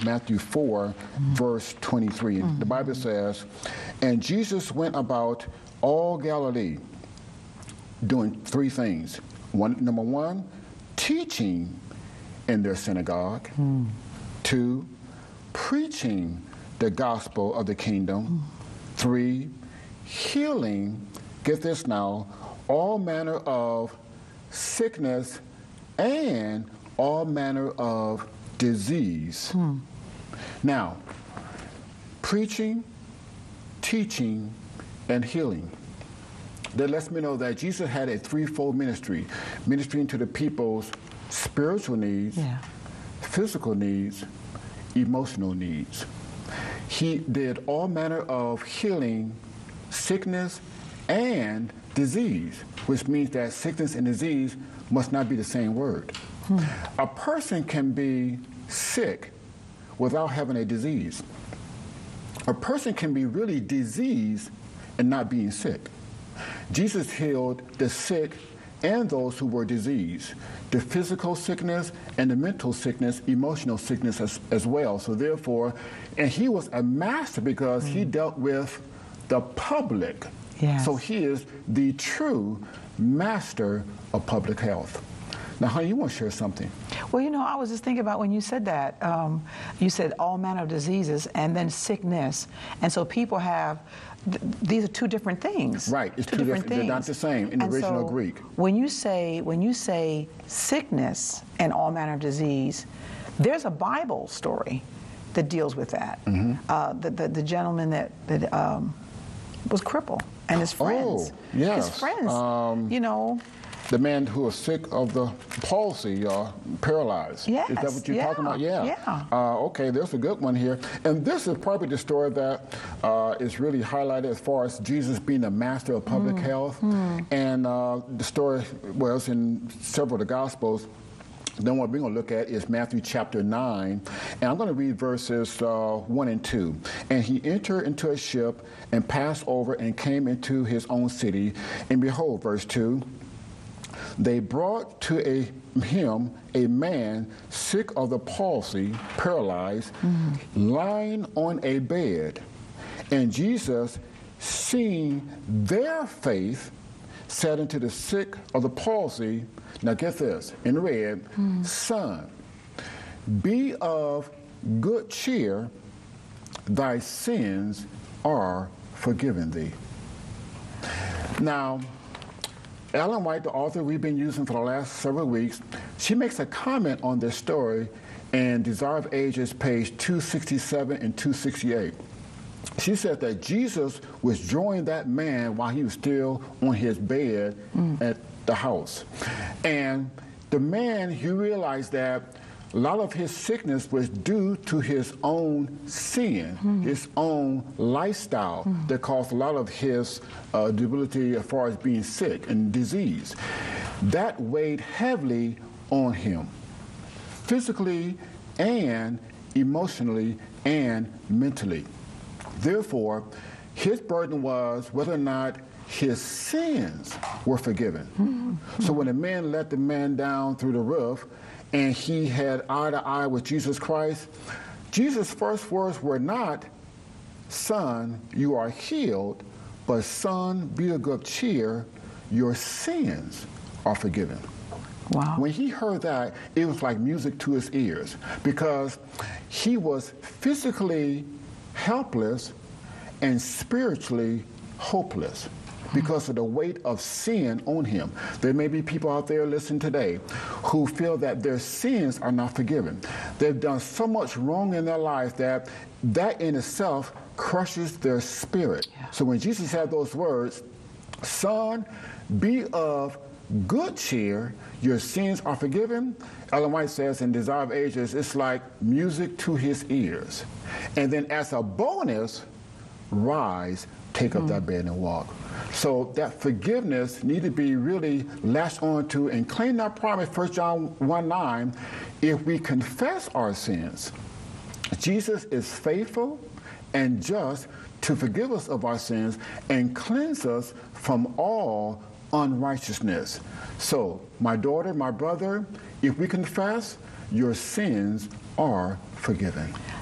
Matthew 4, verse 23. The Bible says, "And Jesus went about all Galilee, doing three things. Number one, teaching in their synagogue. Two, preaching the gospel of the kingdom. Three, healing," get this now, "all manner of sickness and all manner of disease." Now, preaching, teaching, and healing. That lets me know that Jesus had a threefold ministry, ministering to the people's spiritual needs, physical needs, emotional needs. He did all manner of healing, sickness, and disease, which means that sickness and disease must not be the same word. A person can be sick without having a disease. A person can be really diseased and not being sick. Jesus healed the sick and those who were diseased, the physical sickness and the mental sickness, emotional sickness as well. So therefore, and he was a master because he dealt with the public. So he is the true master of public health. Now, honey, you want to share something? Well, you know, I was just thinking about when you said that. You said all manner of diseases and then sickness. And so people have, these are two different things. Right, it's two different things. They're not the same in the original Greek. When you say sickness and all manner of disease, there's a Bible story that deals with that. The gentleman that was crippled and his friends. Oh, yes. His friends, you know. The man who was sick of the palsy, paralyzed. Yes, Is that what you're talking about? Okay, there's a good one here. And this is probably the story that is really highlighted as far as Jesus being the master of public health. And the story was in several of the Gospels. Then what we're going to look at is Matthew chapter 9. And I'm going to read verses 1 and 2. "And he entered into a ship and passed over and came into his own city. And behold," verse 2, "they brought to him a man sick of the palsy, paralyzed, lying on a bed. And Jesus, seeing their faith, said unto the sick of the palsy," now get this, in red, "Son, be of good cheer, thy sins are forgiven thee." Now, Ellen White, the author we've been using for the last several weeks, she makes a comment on this story in Desire of Ages, page 267 and 268. She said that Jesus was drawing that man while he was still on his bed at the house. And the man, he realized that a lot of his sickness was due to his own sin, his own lifestyle that caused a lot of his debility as far as being sick and disease. That weighed heavily on him, physically and emotionally and mentally. Therefore, his burden was whether or not his sins were forgiven. So when the man let the man down through the roof and he had eye to eye with Jesus Christ, Jesus' first words were not, "Son, you are healed," but, "Son, be of good cheer, your sins are forgiven." Wow. When he heard that, it was like music to his ears because he was physically helpless and spiritually hopeless because of the weight of sin on him. There may be people out there listening today who feel that their sins are not forgiven. They've done so much wrong in their life that in itself crushes their spirit. So when Jesus had those words, "Son, be of good cheer, your sins are forgiven," Ellen White says in Desire of Ages, it's like music to his ears. And then as a bonus, "Rise, take up thy bed and walk." So that forgiveness need to be really latched onto and claim that promise, 1 John 1:9, if we confess our sins, Jesus is faithful and just to forgive us of our sins and cleanse us from all unrighteousness. So, my daughter, my brother, if we confess, your sins are forgiven.